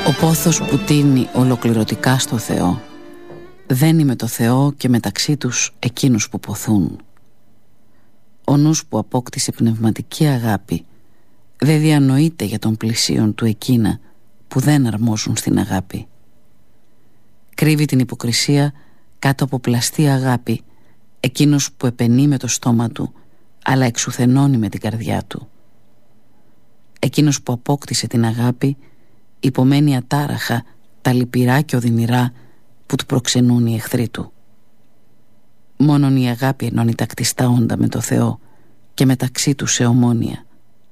Ο πόθος που τίνει ολοκληρωτικά στο Θεό δένει με το Θεό και μεταξύ τους εκείνους που ποθούν. Ο νους που απόκτησε πνευματική αγάπη δεν διανοείται για τον πλησίον του εκείνα που δεν αρμόζουν στην αγάπη. Κρύβει την υποκρισία κάτω από πλαστή αγάπη εκείνος που επενεί με το στόμα του αλλά εξουθενώνει με την καρδιά του. Εκείνος που απόκτησε την αγάπη υπομένει ατάραχα τα λυπηρά και οδυνηρά που του προξενούν οι εχθροί του. Μόνον η αγάπη ενώνει τα κτιστά όντα με το Θεό και μεταξύ τους σε ομόνοια.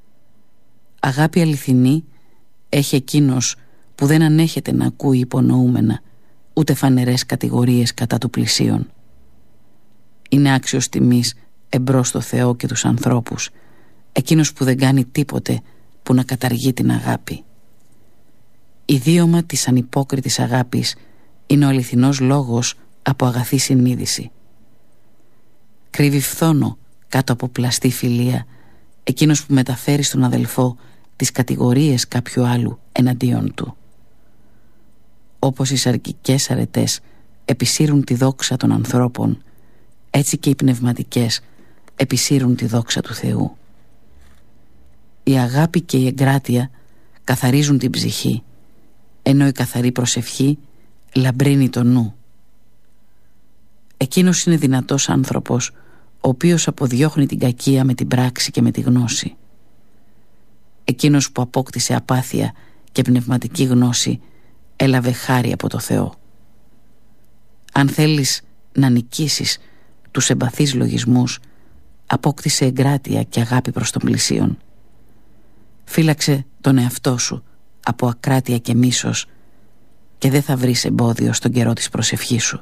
Αγάπη αληθινή έχει εκείνος που δεν ανέχεται να ακούει υπονοούμενα ούτε φανερές κατηγορίες κατά του πλησίον. Είναι άξιος τιμής εμπρός στο Θεό και τους ανθρώπους εκείνος που δεν κάνει τίποτε που να καταργεί την αγάπη. Ιδίωμα της ανυπόκριτης αγάπης είναι ο αληθινός λόγος από αγαθή συνείδηση. Κρύβει φθόνο κάτω από πλαστή φιλία εκείνος που μεταφέρει στον αδελφό τις κατηγορίες κάποιου άλλου εναντίον του. Όπως οι σαρκικές αρετές επισύρουν τη δόξα των ανθρώπων, έτσι και οι πνευματικές επισύρουν τη δόξα του Θεού. Η αγάπη και η εγκράτεια καθαρίζουν την ψυχή, ενώ η καθαρή προσευχή λαμπρύνει το νου. Εκείνος είναι δυνατός άνθρωπος ο οποίος αποδιώχνει την κακία με την πράξη και με τη γνώση. Εκείνος που απόκτησε απάθεια και πνευματική γνώση έλαβε χάρη από το Θεό. Αν θέλεις να νικήσεις τους εμπαθείς λογισμούς, απόκτησε εγκράτεια και αγάπη προς τον πλησίον. Φύλαξε τον εαυτό σου από ακράτεια και μίσος και δεν θα βρεις εμπόδιο στον καιρό της προσευχής σου.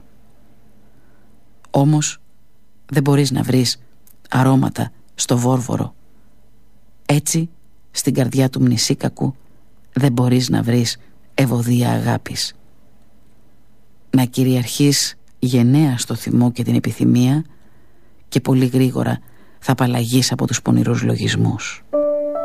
Όμως δεν μπορείς να βρεις αρώματα στο βόρβορο. Έτσι στην καρδιά του μνησίκακου δεν μπορείς να βρεις ευωδία αγάπης. Να κυριαρχείς γενναία στο θυμό και την επιθυμία και πολύ γρήγορα θα απαλλαγείς από τους πονηρούς λογισμούς.